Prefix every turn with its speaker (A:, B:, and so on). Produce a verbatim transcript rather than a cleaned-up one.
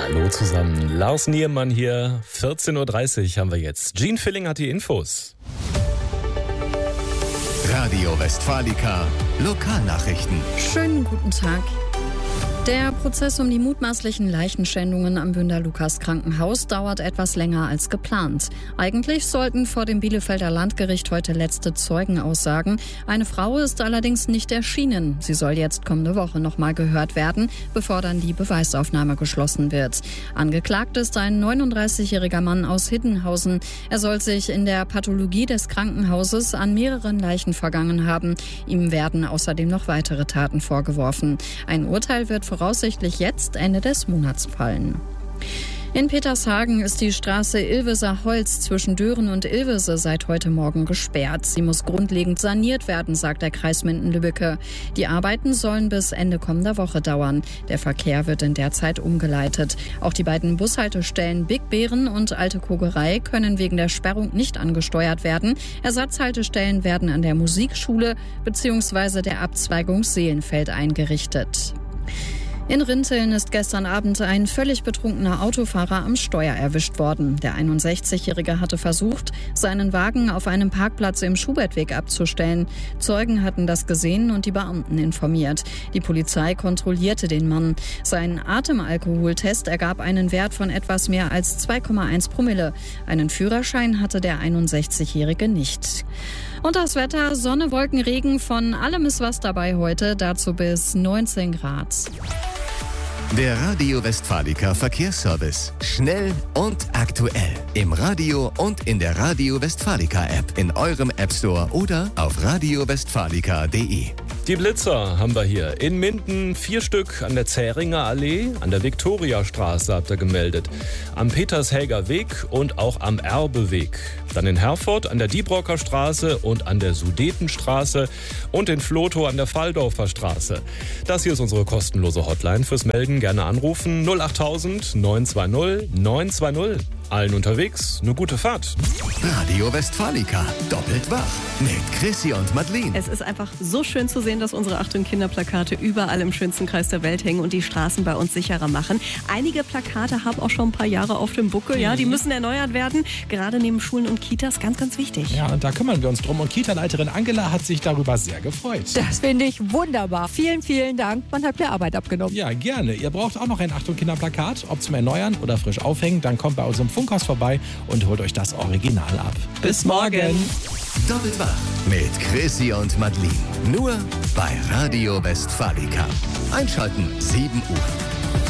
A: Hallo zusammen, Lars Niermann hier, vierzehn Uhr dreißig haben wir jetzt. Gene Filling hat die Infos.
B: Radio Westfalica, Lokalnachrichten.
C: Schönen guten Tag. Der Prozess um die mutmaßlichen Leichenschändungen am Bünder-Lukas-Krankenhaus dauert etwas länger als geplant. Eigentlich sollten vor dem Bielefelder Landgericht heute letzte Zeugen aussagen. Eine Frau ist allerdings nicht erschienen. Sie soll jetzt kommende Woche nochmal gehört werden, bevor dann die Beweisaufnahme geschlossen wird. Angeklagt ist ein neununddreißigjähriger Mann aus Hiddenhausen. Er soll sich in der Pathologie des Krankenhauses an mehreren Leichen vergangen haben. Ihm werden außerdem noch weitere Taten vorgeworfen. Ein Urteil wird voraussichtlich jetzt Ende des Monats fallen. In Petershagen ist die Straße Ilveser Holz zwischen Dören und Ilvese seit heute Morgen gesperrt. Sie muss grundlegend saniert werden, sagt der Kreis Minden-Lübbecke. Die Arbeiten sollen bis Ende kommender Woche dauern. Der Verkehr wird in der Zeit umgeleitet. Auch die beiden Bushaltestellen Big Bären und Alte Kogerei können wegen der Sperrung nicht angesteuert werden. Ersatzhaltestellen werden an der Musikschule bzw. der Abzweigung Seelenfeld eingerichtet. In Rinteln ist gestern Abend ein völlig betrunkener Autofahrer am Steuer erwischt worden. Der einundsechzigjährige hatte versucht, seinen Wagen auf einem Parkplatz im Schubertweg abzustellen. Zeugen hatten das gesehen und die Beamten informiert. Die Polizei kontrollierte den Mann. Sein Atemalkoholtest ergab einen Wert von etwas mehr als zwei Komma eins Promille. Einen Führerschein hatte der einundsechzigjährige nicht. Und das Wetter, Sonne, Wolken, Regen, von allem ist was dabei heute, dazu bis neunzehn Grad.
B: Der Radio Westfalica Verkehrsservice. Schnell und aktuell. Im Radio und in der Radio Westfalica App. In eurem App Store oder auf radio westfalica punkt de.
A: Die Blitzer haben wir hier. In Minden vier Stück an der Zähringer Allee, an der Viktoriastraße habt ihr gemeldet. Am Petershäger Weg und auch am Erbeweg. Dann in Herford an der Diebrocker Straße und an der Sudetenstraße und in Vlotho an der Valdorfer Straße. Das hier ist unsere kostenlose Hotline fürs Melden. Gerne anrufen null achttausend neun zwei null neun zwei null. Allen unterwegs eine gute Fahrt.
B: Radio Westfalica, doppelt wach mit Chrissy und Madeleine.
D: Es ist einfach so schön zu sehen, dass unsere Achtung Kinderplakate überall im schönsten Kreis der Welt hängen und die Straßen bei uns sicherer machen. Einige Plakate haben auch schon ein paar Jahre auf dem Buckel. Ja, die müssen erneuert werden, gerade neben Schulen und Kitas, ganz, ganz wichtig.
E: Ja, und da kümmern wir uns drum. Und Kita-Leiterin Angela hat sich darüber sehr gefreut.
F: Das finde ich wunderbar. Vielen, vielen Dank. Man hat mir Arbeit abgenommen.
E: Ja, gerne. Ihr braucht auch noch ein Achtung Kinderplakat, ob zum Erneuern oder frisch aufhängen. Dann kommt bei uns im Funkhaus vorbei und holt euch das Original ab.
D: Bis morgen.
B: Doppelt wach mit Chrissy und Madeleine. Nur bei Radio Westfalica. Einschalten sieben Uhr.